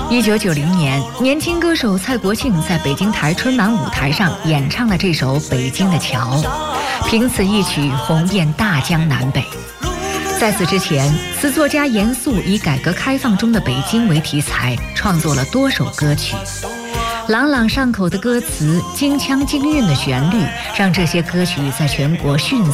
1990年，年轻歌手蔡国庆在北京台春晚舞台上演唱了这首《北京的桥》，凭此一曲红遍大江南北。在此之前，词作家严肃以改革开放中的北京为题材，创作了多首歌曲。朗朗上口的歌词，京腔京韵的旋律，让这些歌曲在全国迅速